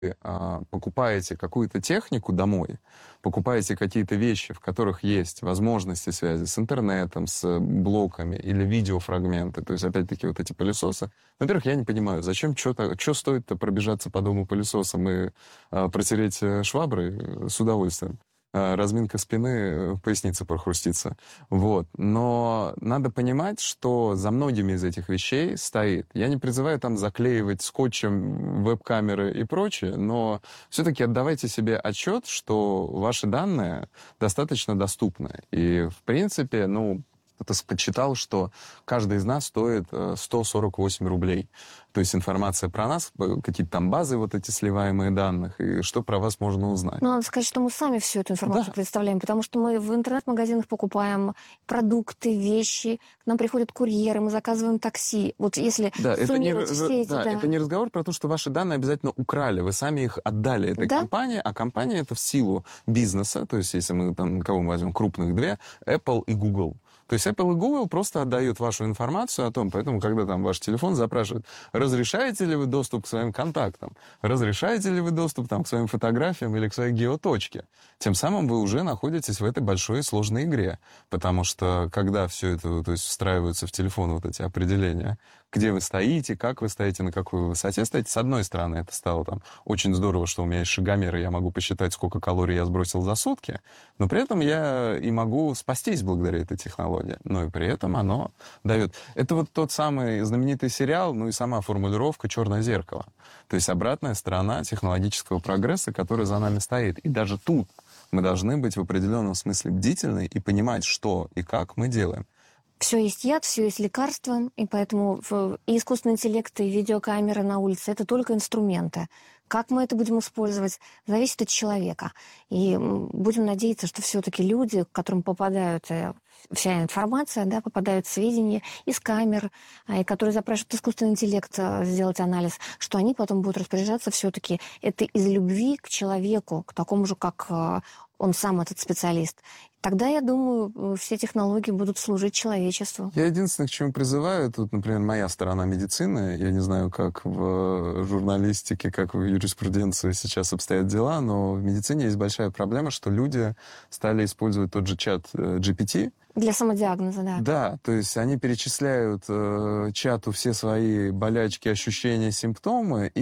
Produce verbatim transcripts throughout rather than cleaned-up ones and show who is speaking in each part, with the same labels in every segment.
Speaker 1: а, покупаете какую-то технику домой, покупаете какие-то вещи, в которых есть возможности связи с интернетом, с блоками или видеофрагменты, то есть, опять-таки, вот эти пылесосы. Во-первых, я не понимаю, зачем, что стоит-то пробежаться по дому пылесосом и а, протереть шваброй с удовольствием. Разминка спины, поясница прохрустится. Вот. Но надо понимать, что за многими из этих вещей стоит. Я не призываю там заклеивать скотчем веб-камеры и прочее, но все-таки отдавайте себе отчет, что ваши данные достаточно доступны. И, в принципе, ну, кто-то подсчитал, что каждый из нас стоит сто сорок восемь рублей. То есть информация про нас, какие-то там базы, вот эти сливаемые данных, и что про вас можно узнать.
Speaker 2: Ну, надо сказать, что мы сами всю эту информацию да. представляем, потому что мы в интернет-магазинах покупаем продукты, вещи, к нам приходят курьеры, мы заказываем такси. Вот если
Speaker 1: да, это не,
Speaker 2: все эти...
Speaker 1: Да,
Speaker 2: Да.
Speaker 1: это не разговор про то, что ваши данные обязательно украли, вы сами их отдали этой
Speaker 2: да?
Speaker 1: компании, а компания это в силу бизнеса, то есть если мы там, кого мы возьмем, крупных две, Apple и Google. То есть Apple и Google просто отдают вашу информацию о том, поэтому, когда там ваш телефон запрашивает, разрешаете ли вы доступ к своим контактам, разрешаете ли вы доступ там, к своим фотографиям или к своей геоточке, тем самым вы уже находитесь в этой большой и сложной игре. Потому что, когда все это, то есть, встраиваются в телефон вот эти определения, где вы стоите, как вы стоите, на какой вы высоте стоите, с одной стороны, это стало там очень здорово, что у меня есть шагомер, и я могу посчитать, сколько калорий я сбросил за сутки, но при этом я и могу спастись благодаря этой технологии. Но и при этом оно дает. Это вот тот самый знаменитый сериал, ну и сама формулировка «Черное зеркало». То есть обратная сторона технологического прогресса, который за нами стоит. И даже тут мы должны быть в определенном смысле бдительны и понимать, что и как мы делаем.
Speaker 2: Все есть яд, все есть лекарство, и поэтому и искусственный интеллект, и видеокамеры на улице — это только инструменты. Как мы это будем использовать, зависит от человека. И будем надеяться, что все-таки люди, к которым попадают вся информация, да, попадают сведения из камер, и которые запрашивают искусственный интеллект сделать анализ, что они потом будут распоряжаться все-таки это из любви к человеку, к такому же, как он сам, этот специалист. Тогда, я думаю, все технологии будут служить человечеству.
Speaker 1: Я единственное, к чему призываю, тут, например, моя сторона медицины, я не знаю, как в журналистике, как в юриспруденции сейчас обстоят дела, но в медицине есть большая проблема, что люди стали использовать тот же чат джи пи ти,
Speaker 2: для самодиагноза, да.
Speaker 1: Да, то есть они перечисляют э, чату все свои болячки, ощущения, симптомы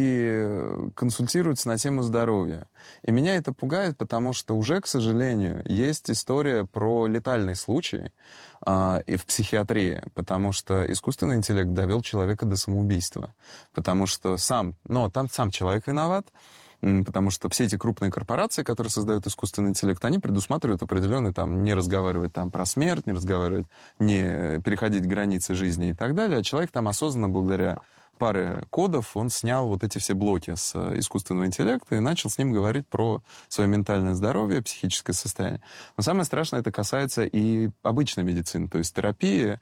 Speaker 1: и консультируются на тему здоровья. И меня это пугает, потому что уже, к сожалению, есть история про летальный случай э, и в психиатрии, потому что искусственный интеллект довел человека до самоубийства. Потому что сам, но там сам человек виноват, потому что все эти крупные корпорации, которые создают искусственный интеллект, они предусматривают определенный, там, не разговаривать там про смерть, не разговаривать, не переходить границы жизни и так далее. А человек там осознанно, благодаря паре кодов, он снял вот эти все блоки с искусственного интеллекта и начал с ним говорить про свое ментальное здоровье, психическое состояние. Но самое страшное, это касается и обычной медицины, то есть терапии,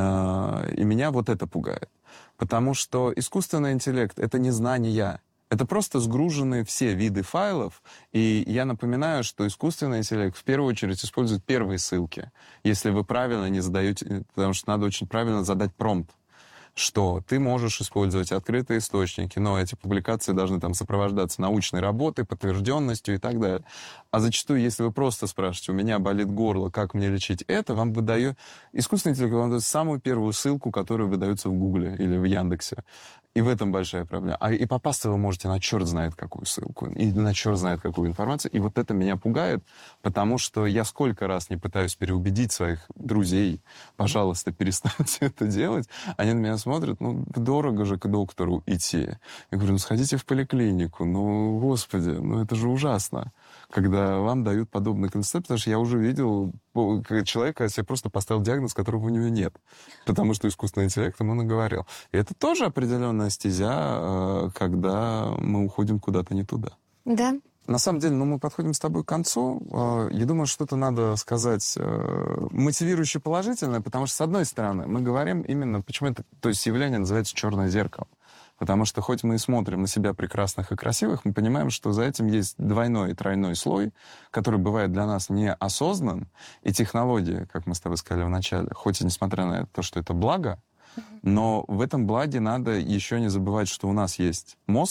Speaker 1: э, и меня вот это пугает. Потому что искусственный интеллект — это не знания. Это просто сгружены все виды файлов, и я напоминаю, что искусственный интеллект в первую очередь использует первые ссылки, если вы правильно не задаете, потому что надо очень правильно задать промпт, что ты можешь использовать открытые источники, но эти публикации должны там сопровождаться научной работой, подтвержденностью и так далее. А зачастую, если вы просто спрашиваете, у меня болит горло, как мне лечить это, вам выдает искусственный интеллект, вам дает самую первую ссылку, которая выдается в Гугле или в Яндексе. И в этом большая проблема. А и попасться вы можете на черт знает какую ссылку, и на черт знает какую информацию. И вот это меня пугает, потому что я сколько раз не пытаюсь переубедить своих друзей, пожалуйста, перестаньте это делать. Они на меня смотрят, ну, дорого же к доктору идти. Я говорю, ну, сходите в поликлинику, ну, господи, ну, это же ужасно, когда вам дают подобный концепт, потому что я уже видел человека, себе просто поставил диагноз, которого у него нет, потому что искусственный интеллект ему наговорил. И это тоже определенная стезя, когда мы уходим куда-то не туда.
Speaker 2: Да.
Speaker 1: На самом деле, ну, мы подходим с тобой к концу. Я думаю, что-то надо сказать мотивирующе положительное, потому что, с одной стороны, мы говорим именно, почему это, то есть явление называется «черное зеркало». Потому что хоть мы и смотрим на себя прекрасных и красивых, мы понимаем, что за этим есть двойной и тройной слой, который бывает для нас неосознан. И технологии, как мы с тобой сказали в начале, хоть и несмотря на то, что это благо, но в этом благе надо еще не забывать, что у нас есть мозг,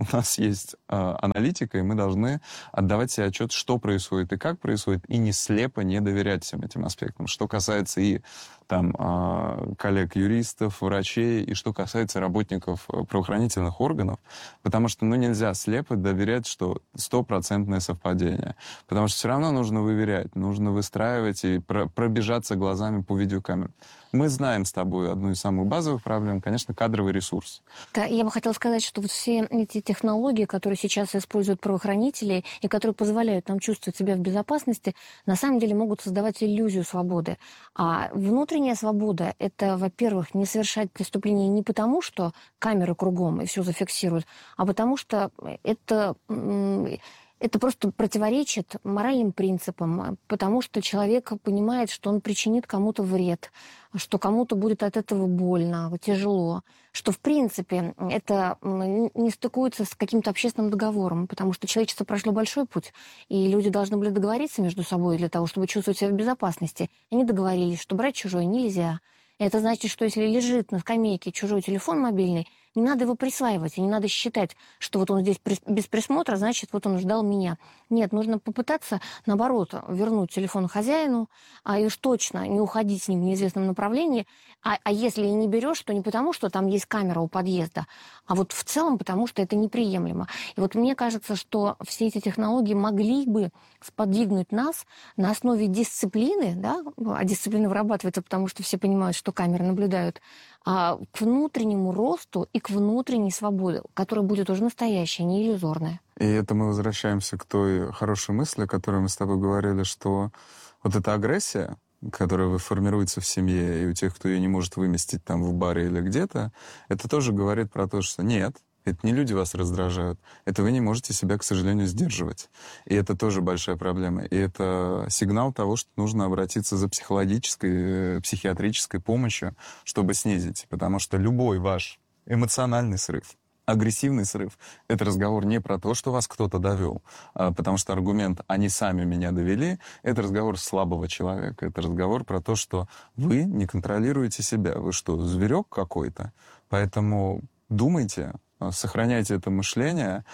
Speaker 1: у нас есть э, аналитика, и мы должны отдавать себе отчет, что происходит и как происходит, и не слепо не доверять всем этим аспектам. Что касается и там, э, коллег-юристов, врачей, и что касается работников правоохранительных органов, потому что ну, нельзя слепо доверять, что стопроцентное совпадение. Потому что все равно нужно выверять, нужно выстраивать и про- пробежаться глазами по видеокамерам. Мы знаем с тобой одну из самых базовых проблем, конечно, кадровый ресурс.
Speaker 2: Да, я бы хотела сказать, что вот все эти технологии, которые сейчас используют правоохранители и которые позволяют нам чувствовать себя в безопасности, на самом деле могут создавать иллюзию свободы. А внутренняя свобода — это, во-первых, не совершать преступление не потому, что камеры кругом и все зафиксируют, а потому что это... Это просто противоречит моральным принципам, потому что человек понимает, что он причинит кому-то вред, что кому-то будет от этого больно, тяжело, что, в принципе, это не стыкуется с каким-то общественным договором, потому что человечество прошло большой путь, и люди должны были договориться между собой для того, чтобы чувствовать себя в безопасности. Они договорились, что брать чужое нельзя. Это значит, что если лежит на скамейке чужой телефон мобильный, не надо его присваивать, и не надо считать, что вот он здесь без присмотра, значит, вот он ждал меня. Нет, нужно попытаться, наоборот, вернуть телефон хозяину, а и уж точно не уходить с ним в неизвестном направлении. А, а если и не берешь, то не потому, что там есть камера у подъезда, а вот в целом потому, что это неприемлемо. И вот мне кажется, что все эти технологии могли бы сподвигнуть нас на основе дисциплины, да, а дисциплина вырабатывается, потому что все понимают, что камеры наблюдают, а, к внутреннему росту и к внутренней свободе, которая будет уже настоящая, не иллюзорная.
Speaker 1: И это мы возвращаемся к той хорошей мысли, о которой мы с тобой говорили, что вот эта агрессия, которая формируется в семье, и у тех, кто ее не может выместить там в баре или где-то, это тоже говорит про то, что нет, это не люди вас раздражают, это вы не можете себя, к сожалению, сдерживать. И это тоже большая проблема. И это сигнал того, что нужно обратиться за психологической, психиатрической помощью, чтобы снизить. Потому что любой ваш эмоциональный срыв, агрессивный срыв — это разговор не про то, что вас кто-то довел, а потому что аргумент «они сами меня довели» — это разговор слабого человека, это разговор про то, что вы не контролируете себя. Вы что, зверек какой-то? Поэтому думайте, сохраняйте это мышление.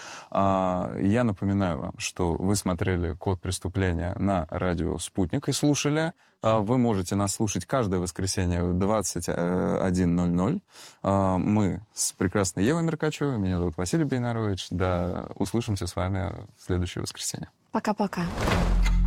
Speaker 1: Я напоминаю вам, что вы смотрели «Код преступления» на радио «Спутник» и слушали. Вы можете нас слушать каждое воскресенье в двадцать один ноль ноль. Мы с прекрасной Евой Меркачевой. Меня зовут Василий Бейнарович. Да, услышимся с вами в следующее воскресенье.
Speaker 2: Пока-пока.